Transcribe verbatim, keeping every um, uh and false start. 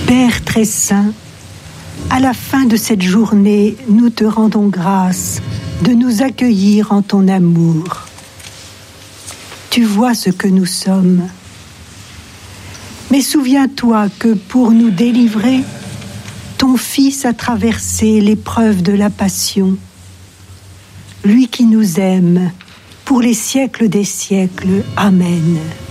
Père très saint, à la fin de cette journée, nous te rendons grâce de nous accueillir en ton amour. Tu vois ce que nous sommes. Mais souviens-toi que pour nous délivrer, ton Fils a traversé l'épreuve de la passion. Lui qui nous aime pour les siècles des siècles. Amen.